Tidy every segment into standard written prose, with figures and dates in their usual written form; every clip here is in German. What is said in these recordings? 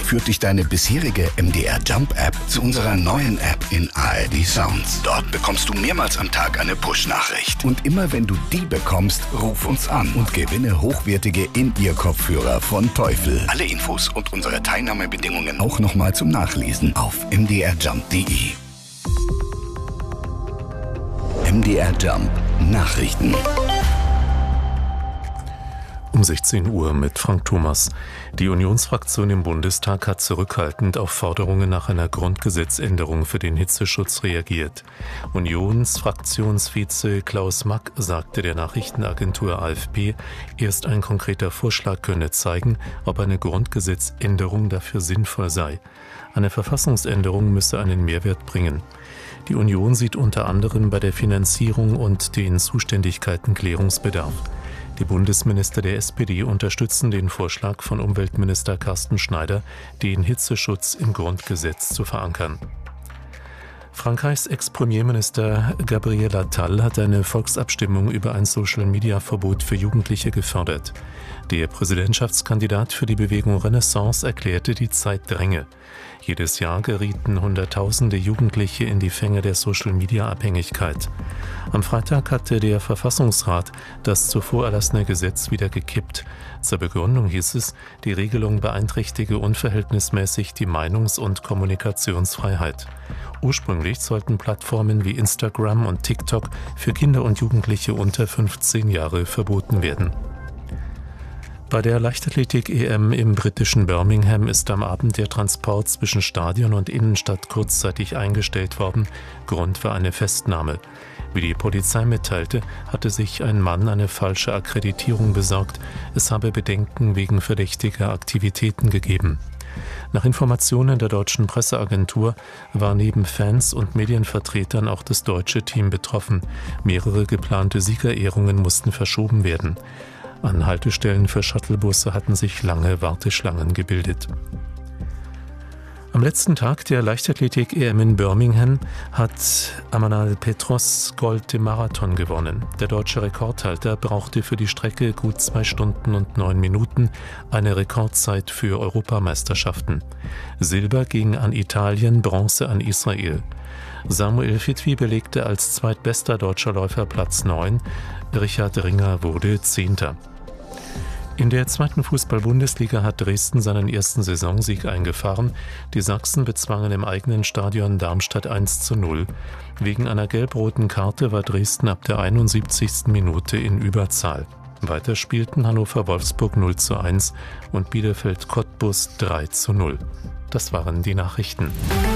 führt dich deine bisherige MDR Jump App zu unserer neuen App in ARD Sounds. Dort bekommst du mehrmals am Tag eine Push-Nachricht. Und immer wenn du die bekommst, ruf uns an und gewinne hochwertige In-Ear-Kopfhörer von Teufel. Alle Infos und unsere Teilnahmebedingungen auch nochmal zum Nachlesen auf mdrjump.de. MDR Jump Nachrichten. Um 16 Uhr mit Frank Thomas. Die Unionsfraktion im Bundestag hat zurückhaltend auf Forderungen nach einer Grundgesetzänderung für den Hitzeschutz reagiert. Unionsfraktionsvize Klaus Mack sagte der Nachrichtenagentur AFP, erst ein konkreter Vorschlag könne zeigen, ob eine Grundgesetzänderung dafür sinnvoll sei. Eine Verfassungsänderung müsse einen Mehrwert bringen. Die Union sieht unter anderem bei der Finanzierung und den Zuständigkeiten Klärungsbedarf. Die Bundesminister der SPD unterstützen den Vorschlag von Umweltminister Carsten Schneider, den Hitzeschutz im Grundgesetz zu verankern. Frankreichs Ex-Premierminister Gabriel Attal hat eine Volksabstimmung über ein Social-Media-Verbot für Jugendliche gefordert. Der Präsidentschaftskandidat für die Bewegung Renaissance erklärte, die Zeit dränge. Jedes Jahr gerieten Hunderttausende Jugendliche in die Fänge der Social-Media-Abhängigkeit. Am Freitag hatte der Verfassungsrat das zuvor erlassene Gesetz wieder gekippt. Zur Begründung hieß es, die Regelung beeinträchtige unverhältnismäßig die Meinungs- und Kommunikationsfreiheit. Ursprünglich sollten Plattformen wie Instagram und TikTok für Kinder und Jugendliche unter 15 Jahre verboten werden. Bei der Leichtathletik-EM im britischen Birmingham ist am Abend der Transport zwischen Stadion und Innenstadt kurzzeitig eingestellt worden. Grund war eine Festnahme. Wie die Polizei mitteilte, hatte sich ein Mann eine falsche Akkreditierung besorgt. Es habe Bedenken wegen verdächtiger Aktivitäten gegeben. Nach Informationen der deutschen Presseagentur war neben Fans und Medienvertretern auch das deutsche Team betroffen. Mehrere geplante Siegerehrungen mussten verschoben werden. An Haltestellen für Shuttlebusse hatten sich lange Warteschlangen gebildet. Am letzten Tag der Leichtathletik-EM in Birmingham hat Amanal Petros Gold im Marathon gewonnen. Der deutsche Rekordhalter brauchte für die Strecke gut 2 Stunden und 9 Minuten, eine Rekordzeit für Europameisterschaften. Silber ging an Italien, Bronze an Israel. Samuel Fitwi belegte als zweitbester deutscher Läufer Platz 9, Richard Ringer wurde 10. In der 2. Fußball-Bundesliga hat Dresden seinen ersten Saisonsieg eingefahren. Die Sachsen bezwangen im eigenen Stadion Darmstadt 1:0. Wegen einer gelb-roten Karte war Dresden ab der 71. Minute in Überzahl. Weiter spielten Hannover-Wolfsburg 0:1 und Bielefeld-Cottbus 3:0. Das waren die Nachrichten.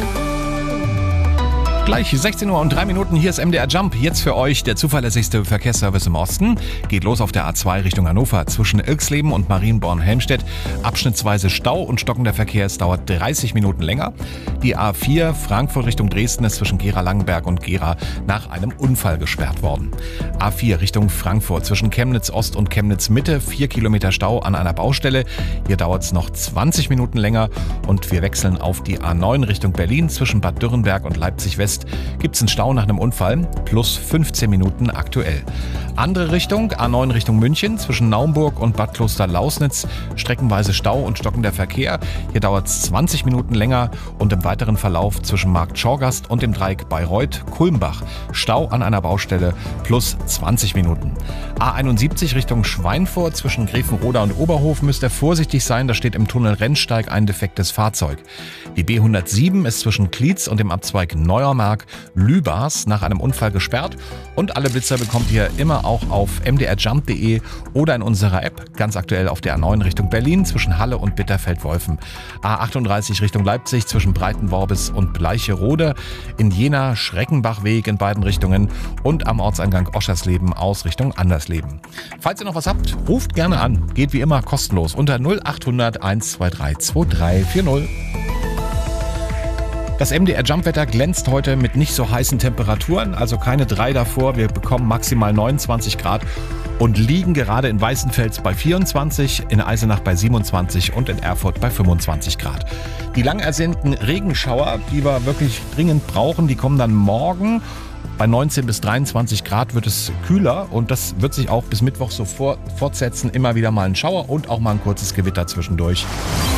Gleich 16 Uhr und 3 Minuten, hier ist MDR Jump. Jetzt für euch der zuverlässigste Verkehrsservice im Osten. Geht los auf der A2 Richtung Hannover zwischen Ilksleben und Marienborn-Helmstedt. Abschnittsweise Stau und stockender Verkehr. Es dauert 30 Minuten länger. Die A4 Frankfurt Richtung Dresden ist zwischen Gera-Langenberg und Gera nach einem Unfall gesperrt worden. A4 Richtung Frankfurt zwischen Chemnitz Ost und Chemnitz Mitte. 4 Kilometer Stau an einer Baustelle. Hier dauert es noch 20 Minuten länger. Und wir wechseln auf die A9 Richtung Berlin zwischen Bad Dürrenberg und Leipzig West. Gibt es einen Stau nach einem Unfall, plus 15 Minuten aktuell. Andere Richtung, A9 Richtung München, zwischen Naumburg und Bad Kloster-Lausnitz, streckenweise Stau und stockender Verkehr. Hier dauert es 20 Minuten länger und im weiteren Verlauf zwischen Markt Schorgast und dem Dreieck Bayreuth-Kulmbach. Stau an einer Baustelle, plus 20 Minuten. A71 Richtung Schweinfurt, zwischen Grevenroda und Oberhof müsst ihr vorsichtig sein, da steht im Tunnel Rennsteig ein defektes Fahrzeug. Die B107 ist zwischen Klietz und dem Abzweig Neuermark Lübars nach einem Unfall gesperrt und alle Blitzer bekommt ihr immer auch auf mdrjump.de oder in unserer App, ganz aktuell auf der A9 Richtung Berlin zwischen Halle und Bitterfeld-Wolfen. A38 Richtung Leipzig zwischen Breitenworbis und Bleicherode, in Jena Schreckenbachweg in beiden Richtungen und am Ortseingang Oschersleben aus Richtung Andersleben. Falls ihr noch was habt, ruft gerne an, geht wie immer kostenlos unter 0800 123 2340. Das MDR-Jump-Wetter glänzt heute mit nicht so heißen Temperaturen, also keine 3 davor. Wir bekommen maximal 29 Grad und liegen gerade in Weißenfels bei 24, in Eisenach bei 27 und in Erfurt bei 25 Grad. Die lang ersehnten Regenschauer, die wir wirklich dringend brauchen, die kommen dann morgen. Bei 19 bis 23 Grad wird es kühler und das wird sich auch bis Mittwoch so fortsetzen. Immer wieder mal ein Schauer und auch mal ein kurzes Gewitter zwischendurch.